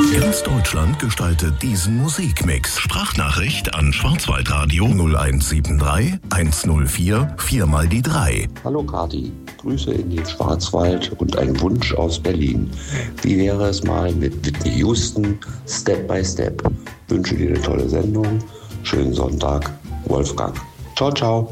Ganz Deutschland gestaltet diesen Musikmix. Sprachnachricht an Schwarzwaldradio 0173 104 4x3. Hallo Kati, Grüße in den Schwarzwald und ein Wunsch aus Berlin. Wie wäre es mal mit Whitney Houston, Step by Step? Wünsche dir eine tolle Sendung. Schönen Sonntag, Wolfgang. Ciao, ciao.